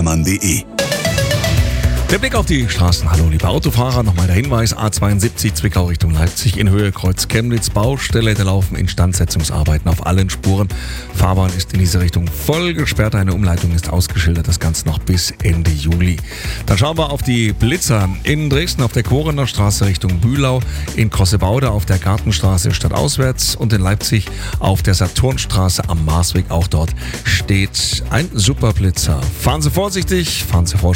www.verkehrsservice.de. Der Blick auf die Straßen. Hallo, liebe Autofahrer. Nochmal der Hinweis: A72 Zwickau Richtung Leipzig in Höhe Kreuz Chemnitz. Baustelle, da laufen Instandsetzungsarbeiten auf allen Spuren. Fahrbahn ist in diese Richtung voll gesperrt. Eine Umleitung ist ausgeschildert. Das Ganze noch bis Ende Juli. Dann schauen wir auf die Blitzer. In Dresden auf der Korener Straße Richtung Bühlau. In Kossebaude auf der Gartenstraße stadtauswärts. Und in Leipzig auf der Saturnstraße am Marsweg. Auch dort steht ein Superblitzer. Fahren Sie vorsichtig, fahren Sie vorsichtig.